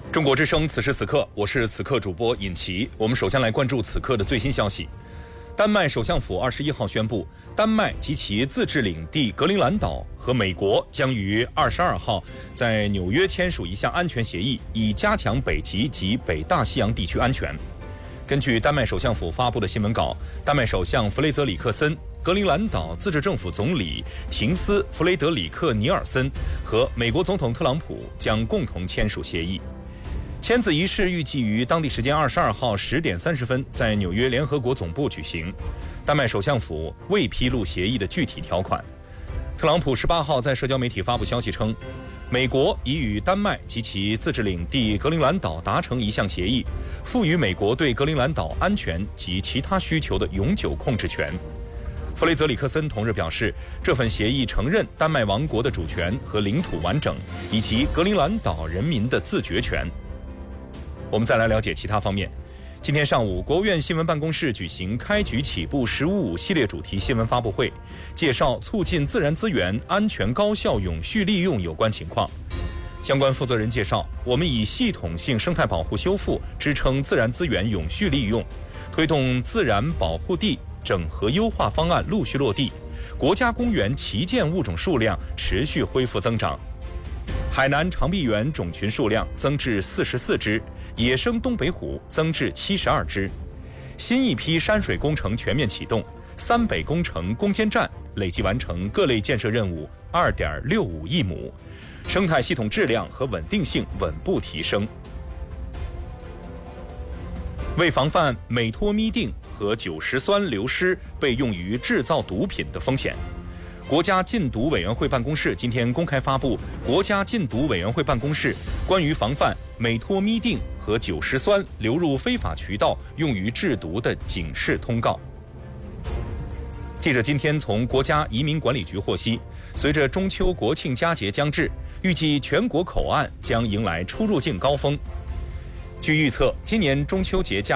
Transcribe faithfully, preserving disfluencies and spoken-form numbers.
中国之声，此时此刻，我是此刻主播尹奇。我们首先来关注此刻的最新消息。丹麦首相府二十一号宣布，丹麦及其自治领地格陵兰岛和美国将于二十二号在纽约签署一项安全协议，以加强北极及北大西洋地区安全。根据丹麦首相府发布的新闻稿，丹麦首相弗雷泽里克森、格陵兰岛自治政府总理廷斯·弗雷德里克·尼尔森和美国总统特朗普将共同签署协议。签字仪式预计于当地时间二十二号十点三十分在纽约联合国总部举行。丹麦首相府未披露协议的具体条款。特朗普十八号在社交媒体发布消息称，美国已与丹麦及其自治领地格陵兰岛达成一项协议，赋予美国对格陵兰岛安全及其他需求的永久控制权。弗雷泽里克森同日表示，这份协议承认丹麦王国的主权和领土完整，以及格陵兰岛人民的自决权。我们再来了解其他方面。今天上午，国务院新闻办公室举行开局起步“十五五”系列主题新闻发布会，介绍促进自然资源安全高效永续利用有关情况。相关负责人介绍，我们以系统性生态保护修复支撑自然资源永续利用，推动自然保护地整合优化方案陆续落地，国家公园旗舰物种数量持续恢复增长。海南长臂猿种群数量增至四十四只，野生东北虎增至七十二只。新一批山水工程全面启动，三北工程攻坚战累计完成各类建设任务二点六五亿亩，生态系统质量和稳定性稳步提升。为防范美托咪定和酒石酸流失被用于制造毒品的风险，国家禁毒委员会办公室今天公开发布《国家禁毒委员会办公室关于防范美托咪定和酒石酸流入非法渠道用于制毒的警示通告》。记者今天从国家移民管理局获悉，随着中秋国庆佳节将至，预计全国口岸将迎来出入境高峰。据预测，今年中秋节假